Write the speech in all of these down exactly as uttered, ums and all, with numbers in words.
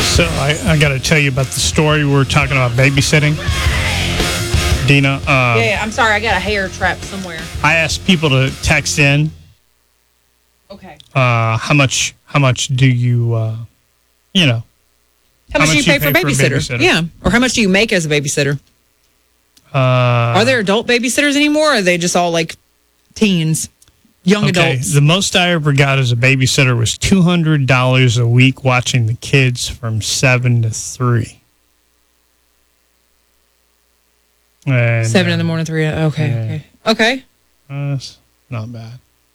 So I, I got to tell you about the story we were talking about babysitting. Dina, uh, yeah, yeah, I'm sorry. I got a hair trap somewhere. I asked people to text in. Okay. Uh, how much? How much do you? Uh, you know. How much, how much do you pay, pay, for, a babysitter? for a babysitter? Yeah. Or how much do you make as a babysitter? Uh, are there adult babysitters anymore? Or are they just all like teens, young okay. adults? The most I ever got as a babysitter was two hundred dollars a week watching the kids from seven to three. And, seven uh, in the morning, three. Okay. Yeah. Okay. Okay. Uh, that's not bad.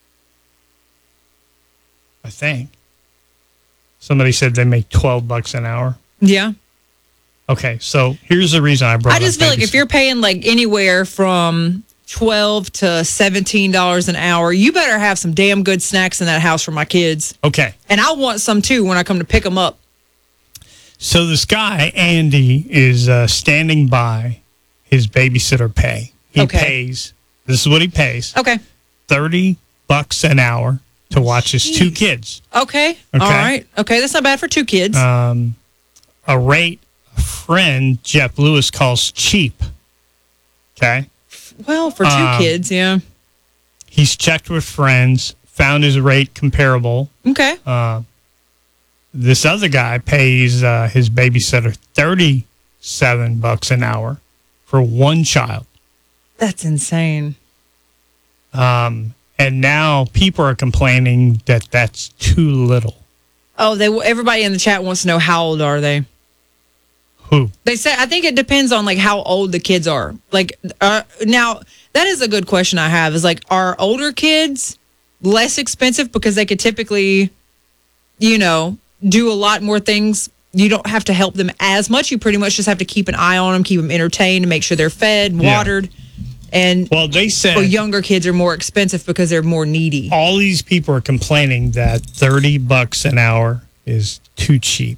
I think. Somebody said they make twelve bucks an hour. Yeah. Okay, so here's the reason I brought up I just feel like if you're paying like anywhere from twelve to seventeen dollars an hour, you better have some damn good snacks in that house for my kids. Okay. And I want some too when I come to pick them up. So this guy, Andy, is uh, standing by his babysitter pay. He okay. pays, this is what he pays. Okay. thirty bucks an hour to watch his Jeez. two kids. Okay. okay. All right. Okay, that's not bad for two kids. Um, a rate a friend, Jeff Lewis, calls cheap. Okay. Well, for two um, kids, yeah. He's checked with friends, found his rate comparable. Okay. Uh, this other guy pays uh, his babysitter thirty-seven bucks an hour for one child. That's insane. Um, and now people are complaining that that's too little. Oh, they everybody in the chat wants to know how old are they? Who? They say, I think it depends on like how old the kids are. Like, uh, now that is a good question I have is like, are older kids less expensive because they could typically, you know, do a lot more things? You don't have to help them as much. You pretty much just have to keep an eye on them, keep them entertained, and make sure they're fed, watered. Yeah. And well, they said well, younger kids are more expensive because they're more needy. All these people are complaining that thirty bucks an hour is too cheap.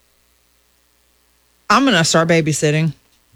I'm going to start babysitting.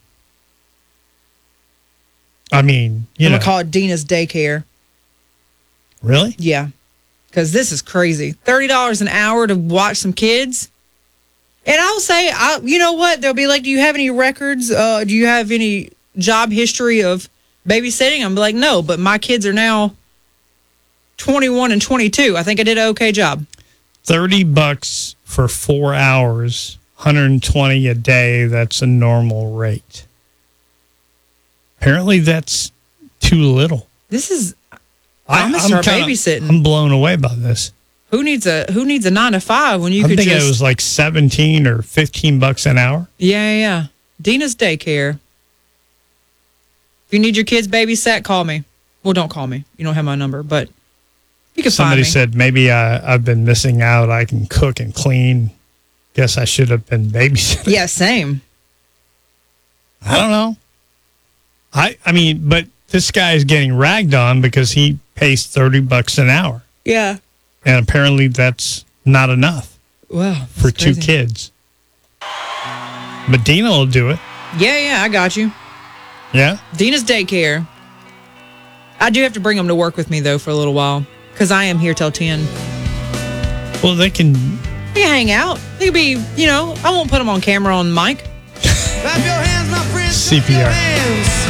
I mean, you I'm know. going to call it Dina's daycare. Really? Yeah. Because this is crazy. thirty dollars an hour to watch some kids. And I'll say, I, you know what? They'll be like, do you have any records? Uh, do you have any job history of babysitting? I'm like, no, but my kids are now twenty-one and twenty-two. I think I did an okay job. thirty bucks for four hours. one hundred twenty a day, that's a normal rate. Apparently that's too little. This is I, I'm gonna start kinda, babysitting. I'm blown away by this. Who needs a who needs a nine to five when you I'm could thinking just it was like seventeen or fifteen bucks an hour. Yeah, yeah, yeah. Dina's daycare. If you need your kids babysat, call me. Well, don't call me. You don't have my number, but you can Somebody find me. said maybe I, I've been missing out. I can cook and clean. Guess I should have been babysitting. Yeah, same. I don't know. I I mean, but this guy is getting ragged on because he pays thirty bucks an hour. Yeah. And apparently that's not enough. Wow. For two kids. But Dina will do it. Yeah, yeah, I got you. Yeah? Dina's daycare. I do have to bring them to work with me, though, for a little while. Because I am here till ten. Well, they can... They can hang out. They could be, you know, I won't put them on camera on mic. C P R.